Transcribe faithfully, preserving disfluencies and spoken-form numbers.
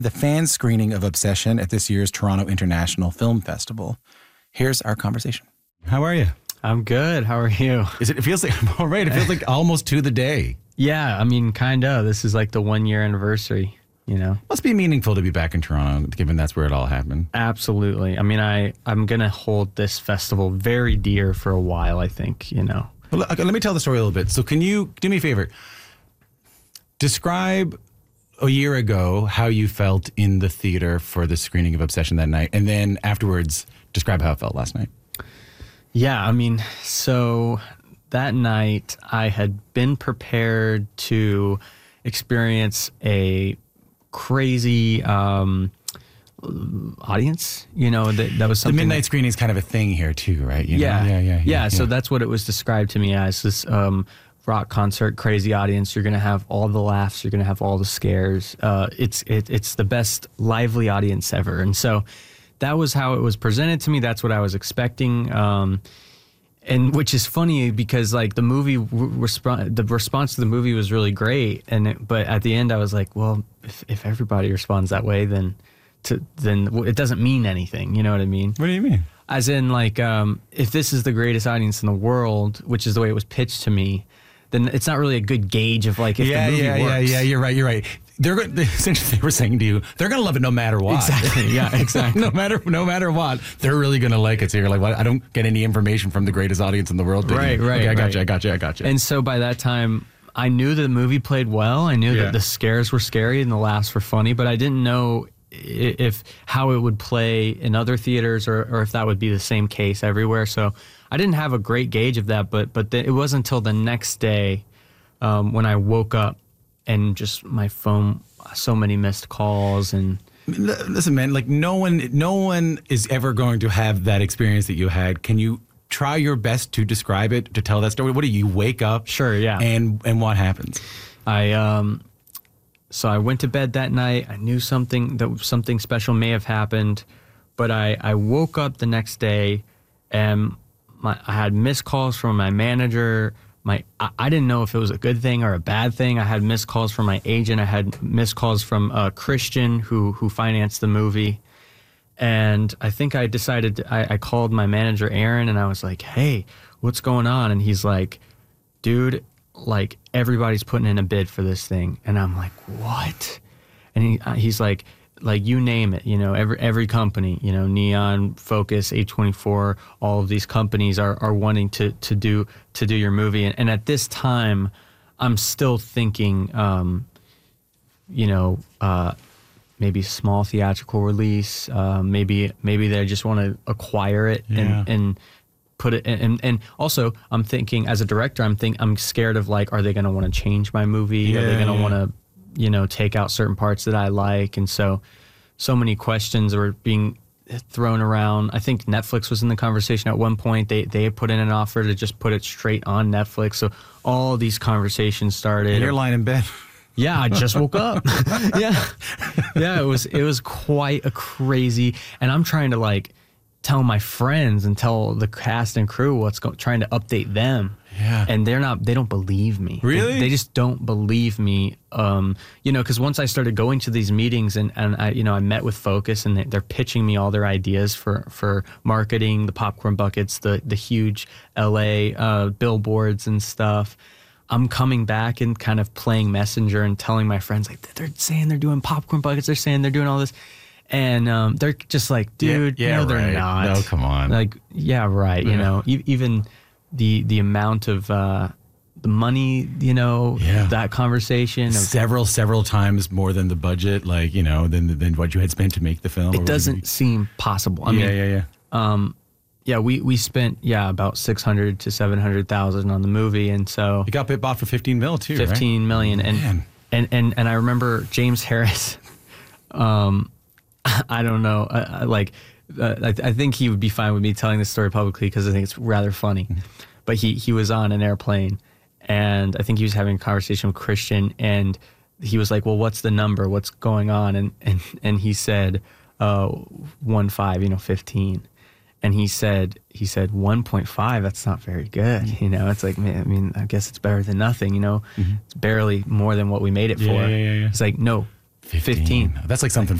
the fan screening of Obsession at this year's Toronto International Film Festival. Here's our conversation. How are you? I'm good. How are you? Is it, it feels like, I'm all right. It feels like almost to the day. Yeah, I mean, kind of. This is like the one year anniversary, you know? Must be meaningful to be back in Toronto, given that's where it all happened. Absolutely. I mean, I, I'm going to hold this festival very dear for a while, I think, you know? Well, okay, let me tell the story a little bit. So can you do me a favor? Describe a year ago how you felt in the theater for the screening of Obsession that night, and then afterwards describe how it felt last night. Yeah, I mean, so that night I had been prepared to experience a crazy um, audience. You know, that, that was something. The midnight that, screening is kind of a thing here too, right? You yeah, know? yeah, yeah, yeah, yeah. yeah. So that's what it was described to me as, this um, rock concert, crazy audience. You're going to have all the laughs. You're going to have all the scares. Uh, it's it, it's the best lively audience ever. And so that was how it was presented to me. That's what I was expecting. Um, and which is funny because like the movie resp- the response to the movie was really great. And it, but at the end I was like, well, if, if everybody responds that way, then to, then it doesn't mean anything. You know what I mean? What do you mean? As in like, um, if this is the greatest audience in the world, which is the way it was pitched to me, then it's not really a good gauge of like if yeah, the movie yeah, works. Yeah, yeah, you're right, you're right. They're go- essentially they were saying to you, they're gonna love it no matter what. Exactly. Yeah, exactly. no matter no matter what, they're really gonna like it. So you're like, well, I don't get any information from the greatest audience in the world. Right, right. Okay, I got right. you, I got you, I got you. And so by that time, I knew that the movie played well. I knew Yeah. that the scares were scary and the laughs were funny, but I didn't know if how it would play in other theaters or, or if that would be the same case everywhere. So I didn't have a great gauge of that, but but the, it wasn't until the next day um, when I woke up and just my phone, so many missed calls and. Listen, man, like no one, no one is ever going to have that experience that you had. Can you try your best to describe it, to tell that story? What do you wake up? Sure, yeah. And and what happens? I um. So I went to bed that night. I knew something that something special may have happened, but I, I woke up the next day and my, I had missed calls from my manager. My I, I didn't know if it was a good thing or a bad thing. I had missed calls from my agent. I had missed calls from uh, Christian who who financed the movie. And I think I decided, to, I, I called my manager, Aaron, and I was like, hey, what's going on? And he's like, dude, like everybody's putting in a bid for this thing. And I'm like, what? And he uh, he's like, like you name it, you know, every every company, you know, Neon, Focus, A twenty-four, all of these companies are, are wanting to to do to do your movie. And, and at this time, I'm still thinking, um, you know, uh, maybe small theatrical release, uh, maybe maybe they just want to acquire it and Yeah. and. Put it and and also I'm thinking as a director I'm think I'm scared of like are they going to want to change my movie Yeah, are they going to yeah. want to you know take out certain parts that I like and so so many questions were being thrown around. I think Netflix was in the conversation at one point. They they had put in an offer to just put it straight on Netflix. So all these conversations started. And you're lying in bed. Yeah, I just woke up. yeah, yeah, it was it was quite a crazy, and I'm trying to like. Tell my friends and tell the cast and crew what's go- trying to update them. Yeah. And they're not, they don't believe me. Really? They, they just don't believe me. Um, you know, cause once I started going to these meetings and, and I, you know, I met with Focus and they, they're pitching me all their ideas for, for marketing, the popcorn buckets, the, the huge L A uh, billboards and stuff. I'm coming back and kind of playing messenger and telling my friends like, they're saying they're doing popcorn buckets. They're saying they're doing all this. And um, they're just like, dude, yeah, yeah, no, they're right. not. No, come on. Like, yeah, right. Yeah. You know, e- even the the amount of uh, the money, you know, Yeah. that conversation. Of, several, several times more than the budget, like, you know, than than what you had spent to make the film. it doesn't seem possible. I yeah, mean, yeah, yeah. um, yeah, we, we spent, yeah, about six hundred to seven hundred thousand on the movie. And so You got bit bought for fifteen mil too, fifteen million. And, Man. and, and, and I remember James Harris, um, I don't know, uh, uh, like, uh, I, I think he would be fine with me telling this story publicly because I think it's rather funny. But he, he was on an airplane and I think he was having a conversation with Christian and he was like, well, what's the number? What's going on? And, and, and he said, uh, one, five, you know, fifteen. And he said, he said, one point five, that's not very good. You know, it's like, man, I mean, I guess it's better than nothing, you know, Mm-hmm. it's barely more than what we made it Yeah, for. yeah, yeah, yeah. It's like, no, fifteen. That's like something